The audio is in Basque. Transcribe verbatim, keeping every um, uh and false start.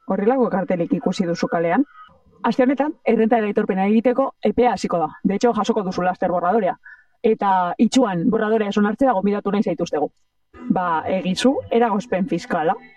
Horrelako kartelik ikusi duzu kalean. Aste honetan, errentaren aitorpena egiteko epea hasiko da. De hecho, jasoko duzu laster borradorea. Eta itxuan borradorea eson hartzea gonbidatu nahi zaituztegu. Ba, egizu, eragozpen fiskala.